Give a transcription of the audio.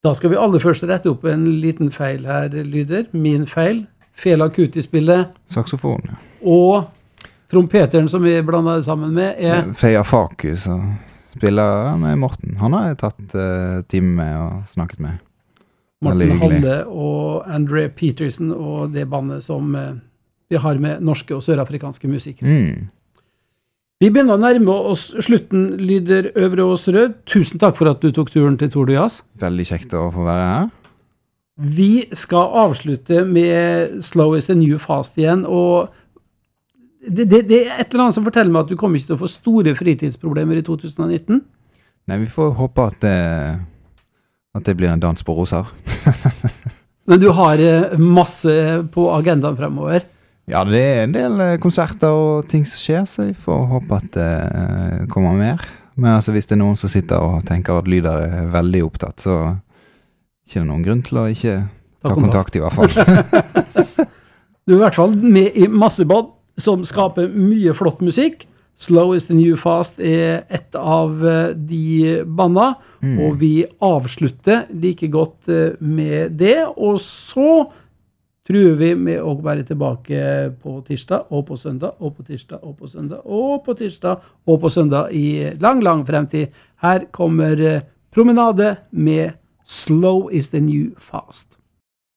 Da skal vi aller først rette opp en liten feil her, lyder. Min feil. Fela Kuti-spillet. Saxofon, ja. Og trompeteren som vi blandet sammen med Feia Faku, som spiller med Morten. Han har jeg tatt time med og snakket med. Morten Halle og Andre Peterson og det bandet som vi har med norske og sørafrikanske musikere. Vi begynner å nærme oss slutten, lyder Øvre Ås Rød. Tusen takk for at du tok turen til Tour de Jazz. Veldig kjekt å få være her. Vi skal avslutte med Slow is the New Fast igjen, og det er et eller annet som forteller meg at du kommer ikke til å få store fritidsproblemer i 2019. Nei, vi får håpe at det blir en dans på roser. Men du har masse på agendaen fremover. Ja, det er en del konserter og ting som skjer, så vi får håpe at det kommer mer. Men altså, hvis det er noen som sitter og tenker at lyder er veldig opptatt, så ikke det noen grunn til å ikke ta kontakt i hvert fall. Du er i hvert fall med i Massebad, som skaper mye flott musikk. Slow is the New Fast er et av de bandene, og vi avslutter like godt med det, og så tror vi med å være tilbake på tirsdag, og på søndag, og på tirsdag, og på søndag, og på tirsdag, og på søndag i lang fremtid. Her kommer Promenade med Slow is the New Fast.